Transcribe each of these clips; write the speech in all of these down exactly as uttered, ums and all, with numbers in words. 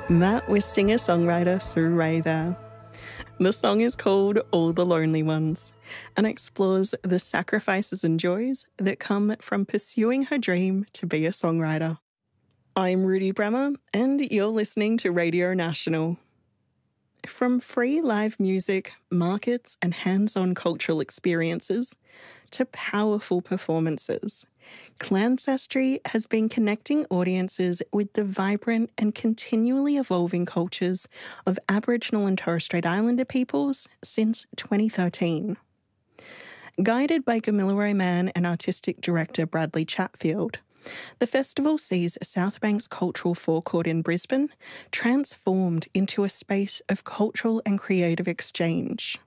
That was singer-songwriter Sue Ray there. The song is called All the Lonely Ones and explores the sacrifices and joys that come from pursuing her dream to be a songwriter. I'm Rudy Bremer, and you're listening to Radio National. From free live music, markets, and hands-on cultural experiences to powerful performances, Clancestry has been connecting audiences with the vibrant and continually evolving cultures of Aboriginal and Torres Strait Islander peoples since twenty thirteen. Guided by Gamilaroi man and artistic director Bradley Chatfield, the festival sees Southbank's Cultural Forecourt in Brisbane transformed into a space of cultural and creative exchange.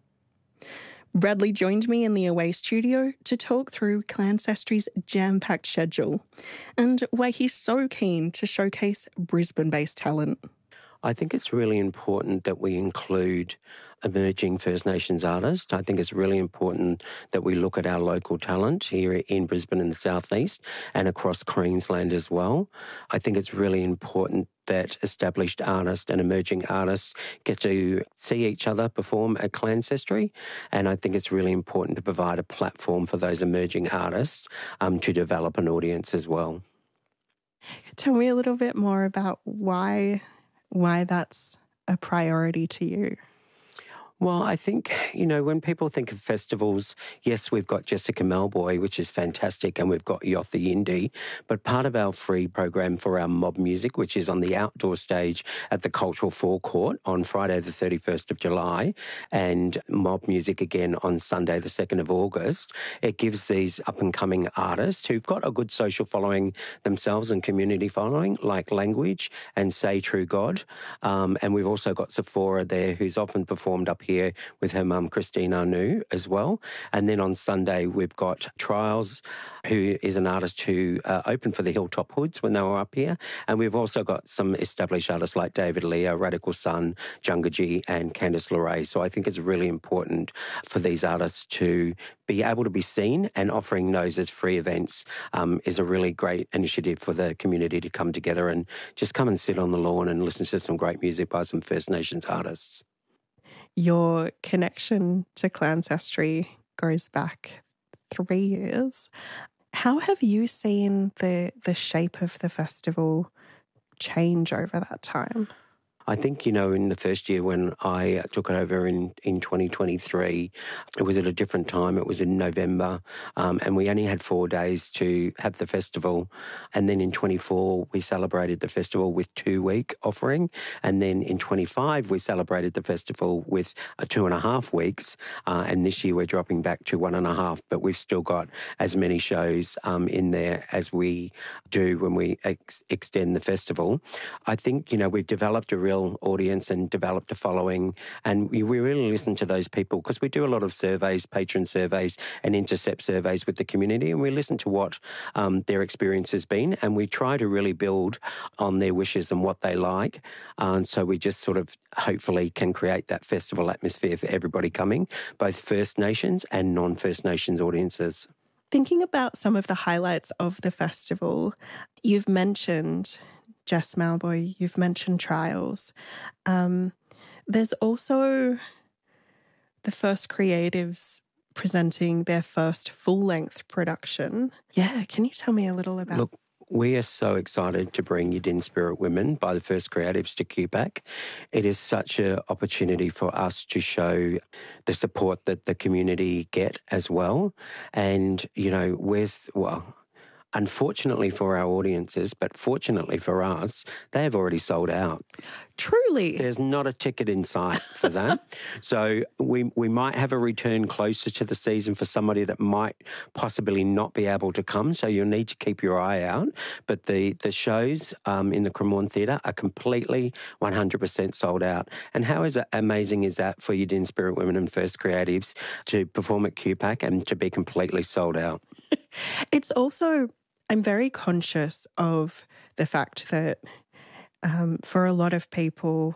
Bradley joined me in the Away studio to talk through Clancestry's jam-packed schedule and why he's so keen to showcase Brisbane-based talent. I think it's really important that we include emerging First Nations artists. I think it's really important that we look at our local talent here in Brisbane and the southeast and across Queensland as well. I think it's really important that established artists and emerging artists get to see each other perform at Clancestry. And I think it's really important to provide a platform for those emerging artists um, to develop an audience as well. Tell me a little bit more about why, why that's a priority to you. Well, I think, you know, when people think of festivals, yes, we've got Jessica Malboy, which is fantastic, and we've got Yotha Yindi, but part of our free program for our mob music, which is on the outdoor stage at the Cultural Forecourt on Friday the thirty-first of July, and mob music again on Sunday the second of August, it gives these up-and-coming artists who've got a good social following themselves and community following, like Language and Say True God, um, and we've also got Sephora there, who's often performed up here here with her mum, Christine Arnoux, as well. And then on Sunday, we've got Trials, who is an artist who uh, opened for the Hilltop Hoods when they were up here. And we've also got some established artists like David Leah, Radical Sun, Jungaji, and Candice LeRae. So I think it's really important for these artists to be able to be seen, and offering those as free events um, is a really great initiative for the community to come together and just come and sit on the lawn and listen to some great music by some First Nations artists. Your connection to Clancestry goes back three years. How have you seen the the shape of the festival change over that time? I think, you know, in the first year when I took it over in, in twenty twenty-three, it was at a different time. It was in November, um, and we only had four days to have the festival. And then in twenty-four, we celebrated the festival with two-week offering. And then in twenty-five, we celebrated the festival with a two and a half weeks. Uh, and this year we're dropping back to one and a half, but we've still got as many shows um, in there as we do when we ex- extend the festival. I think, you know, we've developed a real audience and developed a following, and we, we really listen to those people because we do a lot of surveys, patron surveys and intercept surveys with the community, and we listen to what um, their experience has been, and we try to really build on their wishes and what they like. And so we just sort of hopefully can create that festival atmosphere for everybody coming, both First Nations and non-First Nations audiences. Thinking about some of the highlights of the festival, you've mentioned Jess Malboy, you've mentioned Trials. Um, there's also the First Creatives presenting their first full-length production. Yeah, can you tell me a little about... Look, we are so excited to bring Yidin Spirit Women by the First Creatives to Q PAC. It is such an opportunity for us to show the support that the community get as well. And, you know, with, well... unfortunately for our audiences, but fortunately for us, they have already sold out. Truly? There's not a ticket in sight for that. So we we might have a return closer to the season for somebody that might possibly not be able to come, so you'll need to keep your eye out. But the, the shows um, in the Cremorne Theatre are completely one hundred percent sold out. And how is it amazing is that for Yidin Spirit Women and First Creatives to perform at Q PAC and to be completely sold out? It's also... I'm very conscious of the fact that um, for a lot of people,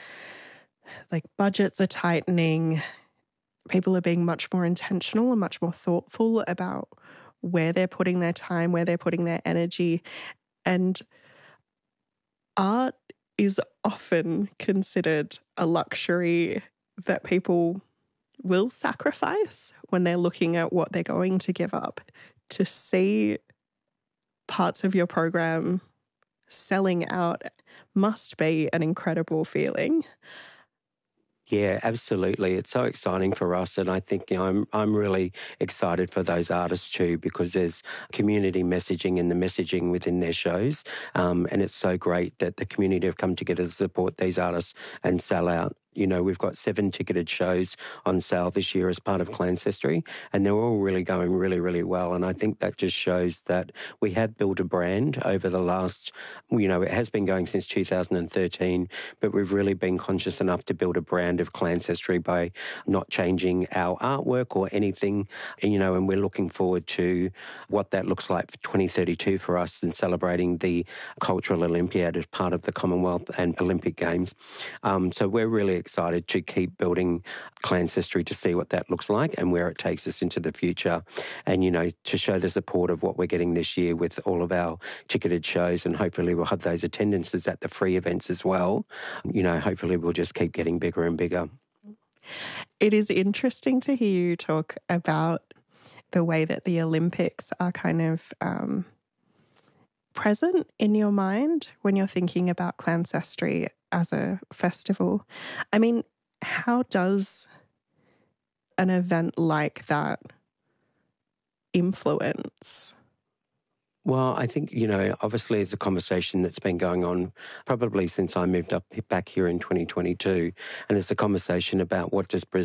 like budgets are tightening, people are being much more intentional and much more thoughtful about where they're putting their time, where they're putting their energy. And art is often considered a luxury that people will sacrifice when they're looking at what they're going to give up. To see parts of your program selling out must be an incredible feeling. Yeah, absolutely. It's so exciting for us, and I think you know, I'm I'm really excited for those artists too, because there's community messaging and the messaging within their shows, um, and it's so great that the community have come together to support these artists and sell out. You know, we've got seven ticketed shows on sale this year as part of Clancestry, and they're all really going really, really well. And I think that just shows that we have built a brand over the last, you know, it has been going since two thousand thirteen, but we've really been conscious enough to build a brand of Clancestry by not changing our artwork or anything, and, you know, and we're looking forward to what that looks like for twenty thirty-two for us and celebrating the Cultural Olympiad as part of the Commonwealth and Olympic Games. Um, so we're really excited to keep building Clancestry to see what that looks like and where it takes us into the future. And, you know, to show the support of what we're getting this year with all of our ticketed shows, and hopefully we'll have those attendances at the free events as well. You know, hopefully we'll just keep getting bigger and bigger. It is interesting to hear you talk about the way that the Olympics are kind of um, present in your mind when you're thinking about Clancestry as a festival. I mean, how does an event like that influence? Well, I think, you know, obviously it's a conversation that's been going on probably since I moved up back here in twenty twenty-two. And it's a conversation about what does Brisbane